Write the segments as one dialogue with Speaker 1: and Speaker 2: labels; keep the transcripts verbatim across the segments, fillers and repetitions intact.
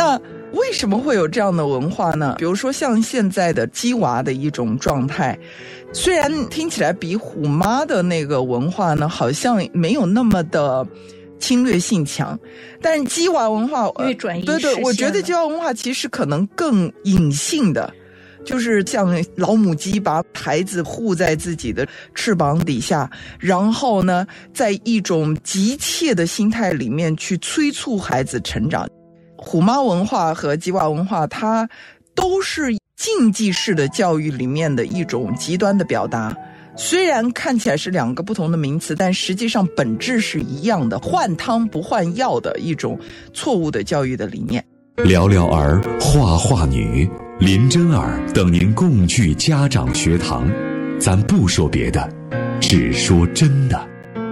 Speaker 1: 那为什么会有这样的文化呢？比如说像现在的鸡娃的一种状态，虽然听起来比虎妈的那个文化呢好像没有那么的侵略性强，但是鸡娃文化
Speaker 2: 因为转移
Speaker 1: 对对，我觉得鸡娃文化其实可能更隐性的，就是像老母鸡把孩子护在自己的翅膀底下，然后呢在一种急切的心态里面去催促孩子成长。虎妈文化和鸡娃文化它都是竞技式的教育里面的一种极端的表达，虽然看起来是两个不同的名词，但实际上本质是一样的，换汤不换药的一种错误的教育的理念。
Speaker 3: 聊聊儿，画画女，林真儿等您共聚家长学堂，咱不说别的，只说真的。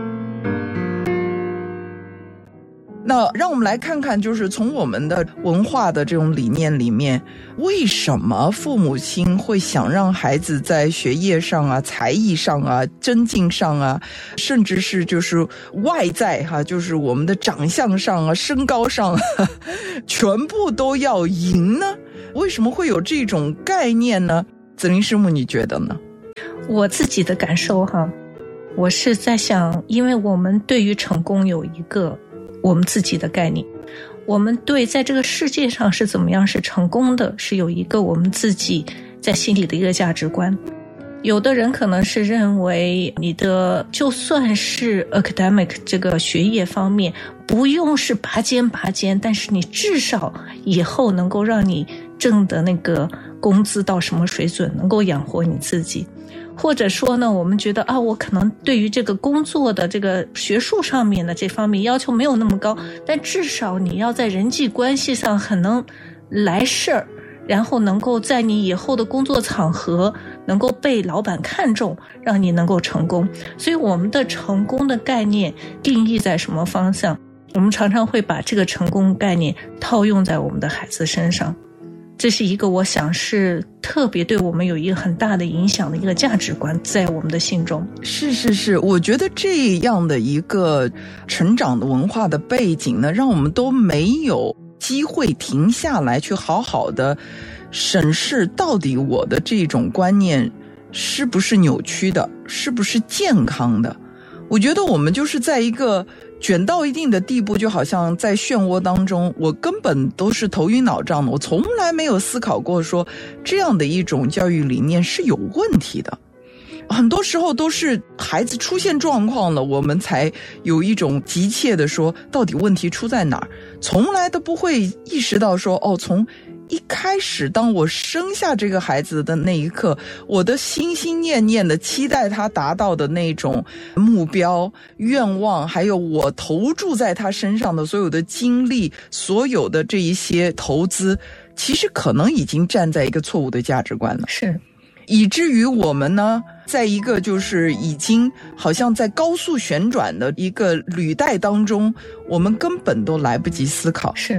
Speaker 1: 那让我们来看看，就是从我们的文化的这种理念里面，为什么父母亲会想让孩子在学业上啊、才艺上啊、真劲上啊，甚至是就是外在哈、啊，就是我们的长相上啊、身高上啊，全部都要赢呢？为什么会有这种概念呢？子琳师母，你觉得呢？
Speaker 2: 我自己的感受哈，我是在想，因为我们对于成功有一个我们自己的概念，我们对在这个世界上是怎么样是成功的，是有一个我们自己在心里的一个价值观。有的人可能是认为你的就算是 academic 这个学业方面不用是拔尖拔尖，但是你至少以后能够让你挣的那个工资到什么水准，能够养活你自己。或者说呢，我们觉得啊，我可能对于这个工作的这个学术上面的这方面要求没有那么高，但至少你要在人际关系上很能来事儿，然后能够在你以后的工作场合能够被老板看重，让你能够成功。所以我们的成功的概念定义在什么方向，我们常常会把这个成功概念套用在我们的孩子身上。这是一个我想是特别对我们有一个很大的影响的一个价值观在我们的心中。
Speaker 1: 是是是，我觉得这样的一个成长的文化的背景呢，让我们都没有机会停下来去好好的审视到底我的这种观念是不是扭曲的，是不是健康的。我觉得我们就是在一个卷到一定的地步，就好像在漩涡当中，我根本都是头晕脑胀的，我从来没有思考过说这样的一种教育理念是有问题的。很多时候都是孩子出现状况了，我们才有一种急切的说到底问题出在哪儿，从来都不会意识到说哦，从一开始当我生下这个孩子的那一刻，我的心心念念的期待他达到的那种目标愿望，还有我投注在他身上的所有的精力，所有的这一些投资，其实可能已经站在一个错误的价值观了。
Speaker 2: 是，
Speaker 1: 以至于我们呢，在一个就是已经好像在高速旋转的一个履带当中，我们根本都来不及思考。
Speaker 2: 是。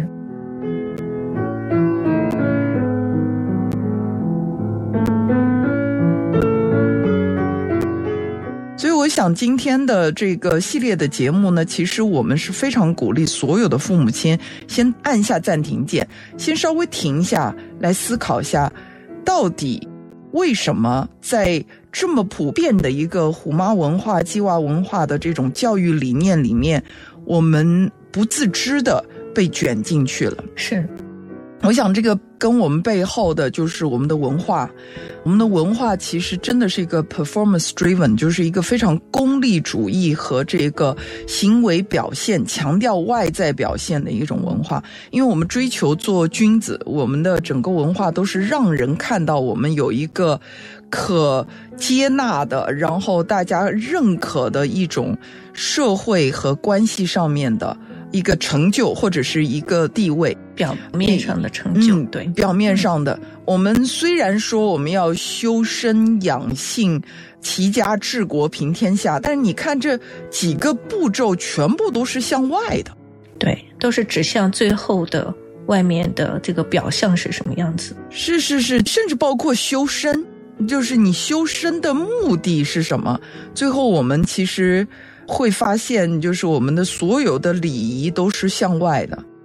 Speaker 1: 所以我想今天的这个系列的节目呢，其实我们是非常鼓励所有的父母亲先按下暂停键，先稍微停一下来思考一下，到底为什么在这么普遍的一个虎妈文化、鸡娃文化的这种教育理念里面，我们不自知的被卷进去了。
Speaker 2: 是，
Speaker 1: 我想这个跟我们背后的就是我们的文化，我们的文化其实真的是一个 performance driven， 就是一个非常功利主义和这个行为表现，强调外在表现的一种文化。因为我们追求做君子，我们的整个文化都是让人看到我们有一个可接纳的，然后大家认可的一种社会和关系上面的一个成就或者是一个地位，
Speaker 2: 表面上的成就、嗯、对，
Speaker 1: 表面上的、嗯、我们虽然说我们要修身养性、齐家治国平天下，但是你看这几个步骤全部都是向外的，
Speaker 2: 对，都是指向最后的外面的这个表象是什么样子。
Speaker 1: 是是是，甚至包括修身，就是你修身的目的是什么，最后我们其实会发现，就是我们的所有的礼仪都是向外的。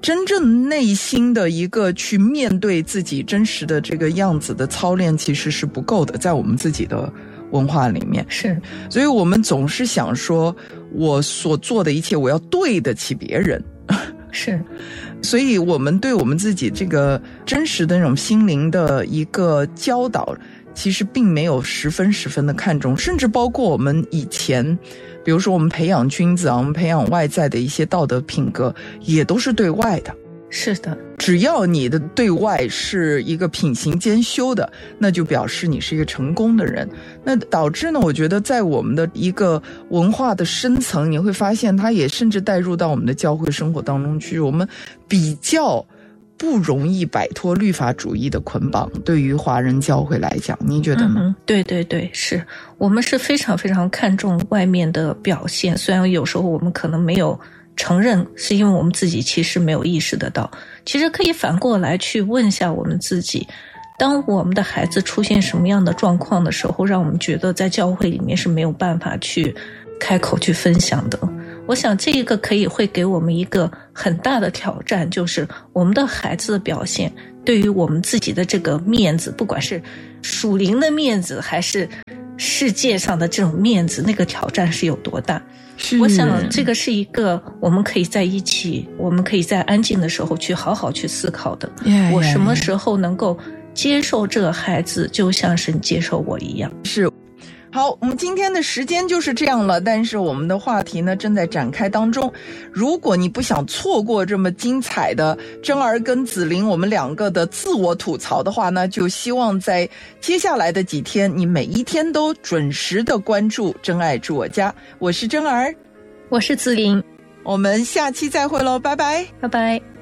Speaker 1: 真正内心的一个去面对自己真实的这个样子的操练其实是不够的，在我们自己的文化里面。
Speaker 2: 是，
Speaker 1: 所以我们总是想说我所做的一切我要对得起别人。
Speaker 2: 是，
Speaker 1: 所以我们对我们自己这个真实的那种心灵的一个教导其实并没有十分十分的看重，甚至包括我们以前比如说我们培养君子啊，我们培养外在的一些道德品格也都是对外的。
Speaker 2: 是的，
Speaker 1: 只要你的对外是一个品行兼修的，那就表示你是一个成功的人。那导致呢，我觉得在我们的一个文化的深层，你会发现它也甚至带入到我们的教会生活当中去。我们比较不容易摆脱律法主义的捆绑，对于华人教会来讲，您觉得呢？
Speaker 2: 嗯，对对对，是我们是非常非常看重外面的表现，虽然有时候我们可能没有承认，是因为我们自己其实没有意识得到。其实可以反过来去问一下我们自己，当我们的孩子出现什么样的状况的时候，让我们觉得在教会里面是没有办法去开口去分享的。我想这个可以会给我们一个很大的挑战，就是我们的孩子的表现对于我们自己的这个面子，不管是属灵的面子还是世界上的这种面子，那个挑战是有多大。我想这个是一个我们可以在一起，我们可以在安静的时候去好好去思考的。
Speaker 1: yeah,
Speaker 2: 我什么时候能够接受这个孩子，就像是你接受我一样。
Speaker 1: 是。好，我们今天的时间就是这样了，但是我们的话题呢正在展开当中。如果你不想错过这么精彩的真儿跟子玲我们两个的自我吐槽的话呢，就希望在接下来的几天，你每一天都准时的关注真爱住我家。我是真儿，
Speaker 2: 我是子玲，
Speaker 1: 我们下期再会咯，拜拜，
Speaker 2: 拜拜。